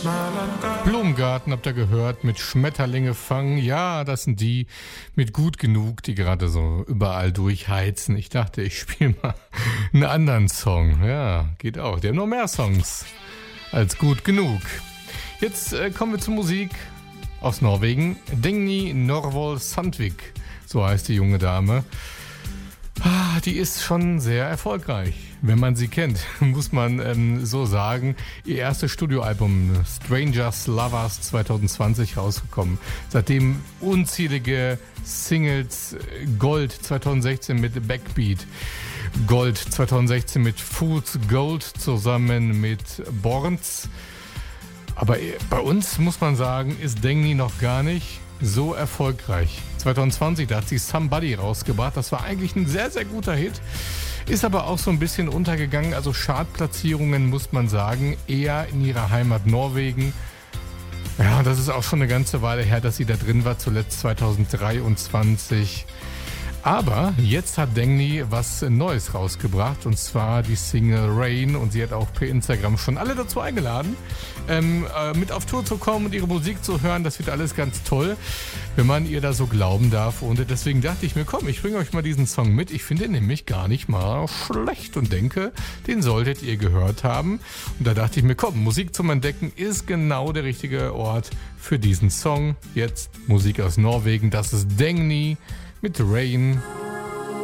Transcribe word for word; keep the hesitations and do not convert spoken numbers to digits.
Blumengarten habt ihr gehört, mit Schmetterlinge fangen. Ja, das sind die mit Gut genug, die gerade so überall durchheizen. Ich dachte, ich spiele mal einen anderen Song. Ja, geht auch. Die haben noch mehr Songs als Gut genug. Jetzt äh, kommen wir zur Musik aus Norwegen. Dagny Norvoll Sandvik, so heißt die junge Dame. Ah, die ist schon sehr erfolgreich. Wenn man sie kennt, muss man ähm, so sagen. Ihr erstes Studioalbum Strangers Lovers zwanzig zwanzig rausgekommen. Seitdem unzählige Singles. Gold zwanzig sechzehn mit Backbeat. Gold zwanzig sechzehn mit Fool's Gold zusammen mit Borns. Aber bei uns, muss man sagen, ist Dagny noch gar nicht so erfolgreich. zwanzig zwanzig, da hat sie Somebody rausgebracht. Das war eigentlich ein sehr, sehr guter Hit. Ist aber auch so ein bisschen untergegangen. Also Chartplatzierungen, muss man sagen, eher in ihrer Heimat Norwegen. Ja, das ist auch schon eine ganze Weile her, dass sie da drin war, zuletzt zwanzig dreiundzwanzig. Aber jetzt hat Dagny was Neues rausgebracht, und zwar die Single Rain, und sie hat auch per Instagram schon alle dazu eingeladen, ähm, äh, mit auf Tour zu kommen und ihre Musik zu hören. Das wird alles ganz toll, wenn man ihr da so glauben darf, und deswegen dachte ich mir, komm, ich bringe euch mal diesen Song mit. Ich finde ihn nämlich gar nicht mal schlecht und denke, den solltet ihr gehört haben. Und da dachte ich mir, komm, Musik zum Entdecken ist genau der richtige Ort für diesen Song. Jetzt Musik aus Norwegen, das ist Dagny mit Rain.